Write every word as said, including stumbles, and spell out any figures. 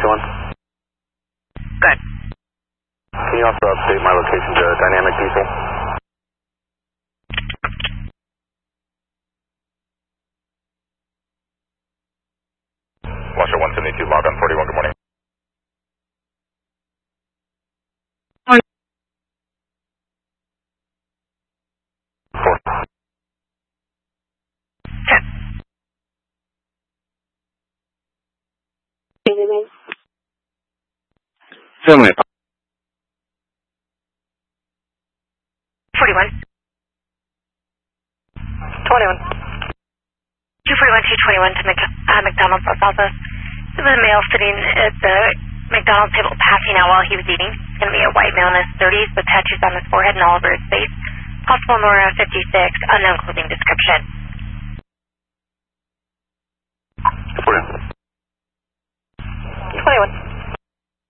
doing? Good. Can you also update my location to Dynamic Diesel? Washer one seventy-two, log on forty-one, good morning. Four. Family. forty-one. twenty-one. two forty-one, two twenty-one to Mc, uh, McDonald's Los Altos. There was a male sitting at the McDonald's table passing out while he was eating. It's going to be a white male in his thirties with tattoos on his forehead and all over his face. Possible Nora fifty-six, unknown clothing description. Put in.